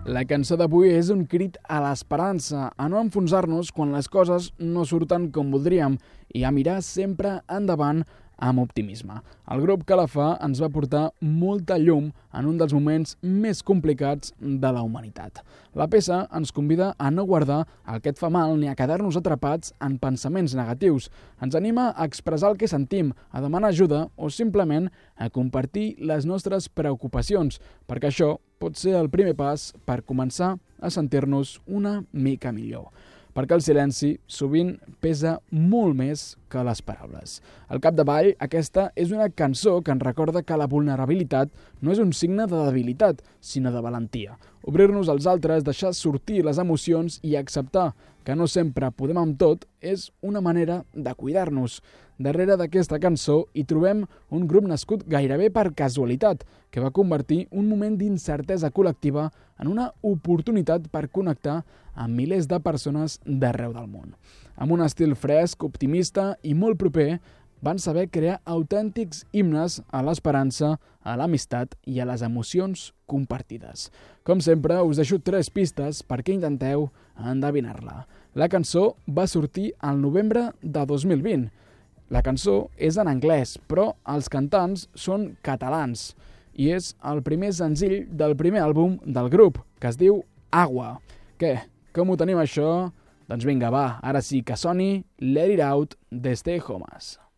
La cançó d'avui és un crit a l'esperança, a no enfonsar-nos quan les coses no surten com voldríem i a mirar sempre endavant amb optimisme. El grup que la fa ens va portar molta llum en un dels moments més complicats de la humanitat. La peça ens convida a no guardar el que et fa mal ni a quedar-nos atrapats en pensaments negatius. Ens anima a expressar el que sentim, a demanar ajuda o simplement a compartir les nostres preocupacions, perquè això pot ser el primer pas per començar a sentir-nos una mica millor. Perquè el silenci sovint pesa molt més que les paraules. Al capdavall, aquesta és una cançó que ens recorda que la vulnerabilitat no és un signe de debilitat, sinó de valentia. Obrir-nos als altres, deixar sortir les emocions i acceptar que no sempre podem amb tot és una manera de cuidar-nos. Darrere d'aquesta cançó hi trobem un grup nascut gairebé per casualitat, que va convertir un moment d'incertesa col·lectiva en una oportunitat per connectar amb milers de persones d'arreu del món. Amb un estil fresc, optimista i molt proper, van saber crear autèntics himnes a l'esperança, a l'amistat i a les emocions compartides. Com sempre, us deixo 3 pistes perquè intenteu endevinar-la. La cançó va sortir al novembre de 2020. La cançó és en anglès, però els cantants són catalans i és el primer senzill del primer àlbum del grup, que es diu Agua. Què? Com ho tenim això? Doncs vinga, va, ara sí que soni Let It Out de Stay Homes.